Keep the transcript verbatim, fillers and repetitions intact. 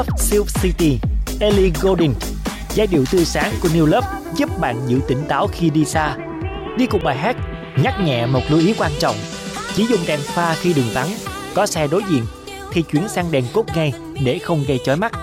Silk City, Ellie Goulding. Giai điệu tươi sáng của New Love giúp bạn giữ tỉnh táo khi đi xa. Đi cùng bài hát, nhắc nhẹ một lưu ý quan trọng: chỉ dùng đèn pha khi đường vắng, có xe đối diện thì chuyển sang đèn cốt ngay để không gây chói mắt.